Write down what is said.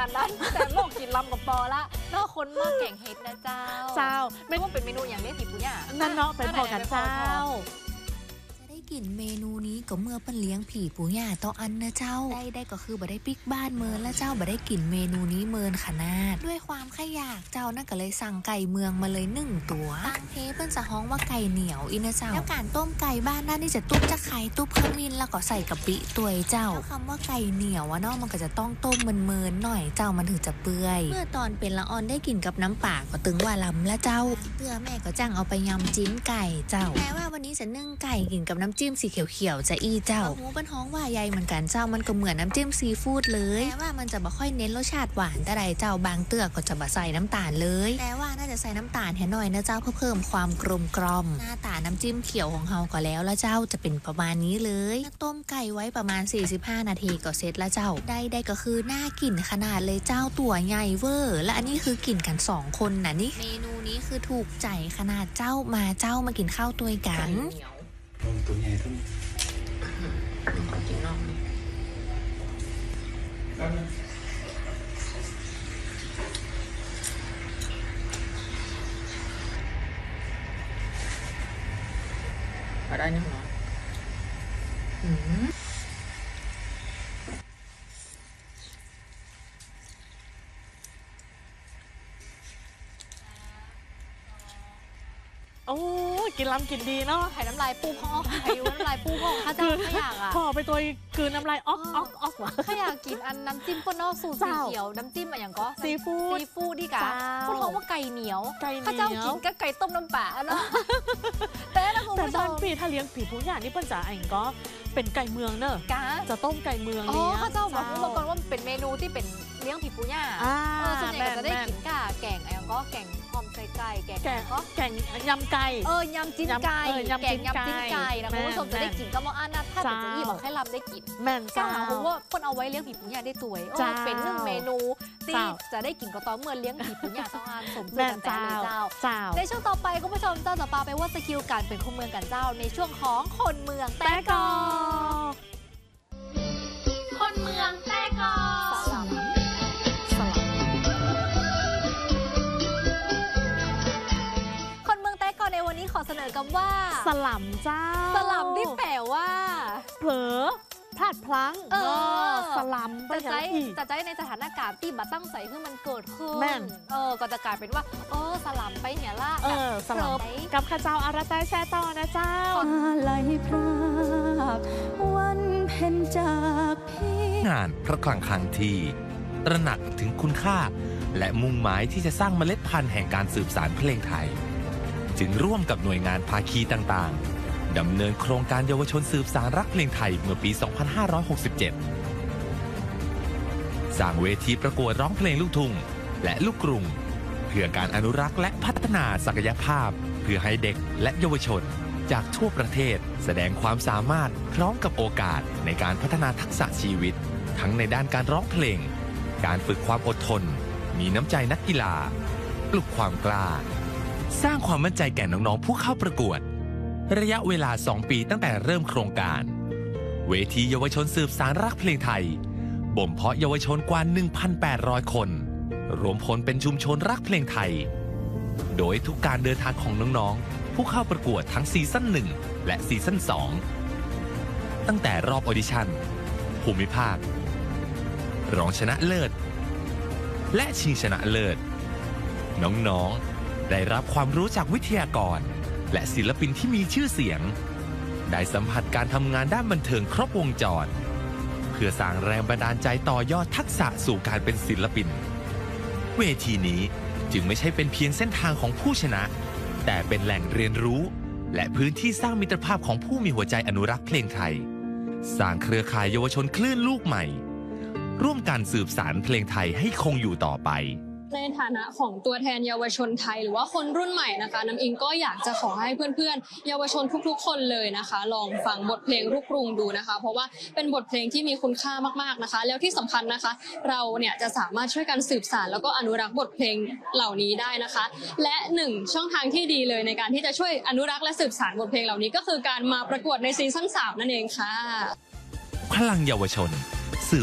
ดนั้นแต่โมกกินลำกับปอละนอกคนมากแกงเห็ดนะเจ้าไม่ว่าเป็นเมนูอย่างเลี้ยงผีปุย่านั่นเนาะเป็นพอกันเจ้ากลิ่นเมนูนี้ก็เมื่อเป็นเลี้ยงผีปู่ย่าต่ออันนะเจ้าได้ก็คือบ่ได้ปิกบ้านเมินและเจ้าบ่ได้กลิ่นเมนูนี้เมินขนาดด้วยความขยากเจ้านั่นก็เลยสั่งไก่เมืองมาเลย1 ตัวตั้งเทเปิ้นจะฮ้องว่าไก่เหนียวอินะเจ้าแล้วการต้มไก่บ้านนั่นนี่จะตุ๊บจะไข่ตุ๊บขมิ้นแล้วก็ใส่กะปิตัวเจ้าคำว่าไก่เหนียวอะเนาะมันก็จะต้องต้มเมินหน่อยเจ้ามันถึงจะเปื่อยเมื่อตอนเป็นละออนได้กินกับน้ำป่าก็ตึงว่าลำละเจ้าเตื้อแม่ก็จ้างเอาไปยำจิ้มไก่เจ้าแม้ว่าวันนี้จะนึ่งไก่กินกับน้ำจิ้มสีเขียวๆจะอีเจ้าหมูเป็นท้องว่าใหญ่เหมือนกันเจ้ามันก็เหมือนน้ำจิ้มซีฟู้ดเลยแต่ว่ามันจะบ่ค่อยเน้นรสชาติหวานแต่ใดเจ้าบางเตือกก็จะบ่ใส่น้ำตาลเลยแต่ว่าน่าจะใส่น้ำตาลแค่หน่อยนะเจ้าเพื่อเพิ่มความกลมกล่อมหน้าตาน้ำจิ้มเขียวของเฮาก็แล้วเจ้าจะเป็นประมาณนี้เลยต้มไก่ไว้ประมาณ45 นาทีก็เสร็จแล้วเจ้าได้ก็คือน่ากินขนาดเลยเจ้าตัวใหญ่เวอร์และอันนี้คือกินกัน2 คนนะนี่เมนูนี้คือถูกใจขนาดเจ้ามากินข้าวตัวกันตัวใหญ่ทั้งขอกินนอกได้นี่เหรอโอ้กินล้ำกินดีเนาะไข่น้ำลายปูพ่อไข่น้ำลายปูพ่อข้าเจ้าขยากอ่ะพอไปตัวคืนน้ำลายออกว่ะขยากกินอันน้ำจิ้มปนอกสูตรสีเขียวน้ำจิ้มอะไรอย่างก็ซีฟู้ดดีกะพูดท้องว่าไก่เหนียวข้าเจ้ากินก็ไก่ต้มน้ำปลาเนาะแต่บ้านปีถ้าเลี้ยงผีผู้ใหญ่นี่เปิ้ลจ๋าเองก็เป็นไก่เมืองเนอะจะต้มไก่เมืองเนี่ยข้าเจ้าบอกเมื่อก่อนว่าเป็นเมนูที่เป็นเลี้ยงผีผู้ใหญ่ส่วนใหญ่ก็จะได้กินกะแกงอะไรอย่างก็แกงหอมใส่ไก่แกงยำไก่ยำจิ้นไก่แกงยำจิ้นไก่นะคุณผู้ชมจะได้กินก็มออันนะถ้าเป็นจะยี่บอกให้ลำได้กินแม่นจ้าเพราะว่าคนเอาไว้เลี้ยงผีผู้ใหญ่ได้ตัวยเป็น1 เมนูที่จะได้กินก็ต่อเมื่อเลี้ยงผีผู้ใหญ่ต้องงานสมบูรณ์แต่เลยเจ้าในช่วงต่อไปคุณผู้ชมเจ้าจะพาไปว่าสกิลการเป็นคนเมืองกันเจ้าในช่วงของคนเมืองแต่กอคนเมืองแต่กอในวันนี้ขอเสนอคำว่าสลัมเจ้าสลัมที่แปลว่าเผลอพลาดพลั้งสลัมจะใจในสถานการณ์ที่บัตั้งใส่คือมันเกิดขึ้นก็จะกลายเป็นว่าสลัมไปเนี่ยละสลัมกับข้าเจ้าอาราแตแช่ต่อนะเจ้าไหลพรากวันเพ็ญจากพี่งานพระคลังคังที่ตระหนักถึงคุณค่าและมุ่งหมายที่จะสร้างเมล็ดพันธุ์แห่งการสืบสานเพลงไทยจึงร่วมกับหน่วยงานภาคีต่างๆดำเนินโครงการเยาวชนสืบสานรักเพลงไทยเมื่อปี 2567 สร้างเวทีประกวดร้องเพลงลูกทุ่งและลูกกรุงเพื่อการอนุรักษ์และพัฒนาศักยภาพเพื่อให้เด็กและเยาวชนจากทั่วประเทศแสดงความสามารถพร้อมกับโอกาสในการพัฒนาทักษะชีวิตทั้งในด้านการร้องเพลงการฝึกความอดทนมีน้ำใจนักกีฬาปลุกความกล้าสร้างความมั่นใจแก่น้องๆผู้เข้าประกวดระยะเวลา2 ปีตั้งแต่เริ่มโครงการเวทีเยาวชนสืบสานรักเพลงไทยบ่มเพาะเยาวชนกว่า 1,800 คนรวมผลเป็นชุมชนรักเพลงไทยโดยทุกการเดินทางของน้องๆผู้เข้าประกวดทั้งซีซั่น1และซีซั่น2ตั้งแต่รอบออดิชั่นภูมิภาครองชนะเลิศและชิงชนะเลิศน้องๆได้รับความรู้จากวิทยากรและศิลปินที่มีชื่อเสียงได้สัมผัสการทำงานด้านบันเทิงครบวงจรเพื่อสร้างแรงบันดาลใจต่อยอดทักษะสู่การเป็นศิลปินเวทีนี้จึงไม่ใช่เป็นเพียงเส้นทางของผู้ชนะแต่เป็นแหล่งเรียนรู้และพื้นที่สร้างมิตรภาพของผู้มีหัวใจอนุรักษ์เพลงไทยสร้างเครือข่ายเยาวชนคลื่นลูกใหม่ร่วมกันสืบสานเพลงไทยให้คงอยู่ต่อไปในฐานะของตัวแทนเยาวชนไทยหรือว่าคนรุ่นใหม่นะคะน้ำอิงก็อยากจะขอให้เพื่อนๆเยาวชนทุกๆคนเลยนะคะลองฟังบทเพลงลูกกรุงดูนะคะเพราะว่าเป็นบทเพลงที่มีคุณค่ามากๆนะคะแล้วที่สำคัญนะคะเราเนี่ยจะสามารถช่วยกันสืบสานแล้วก็อนุรักษ์บทเพลงเหล่านี้ได้นะคะและ1ช่องทางที่ดีเลยในการที่จะช่วยอนุรักษ์และสืบสานบทเพลงเหล่านี้ก็คือการมาประกวดในซีซั่น3นั่นเองค่ะพลังเยาวชน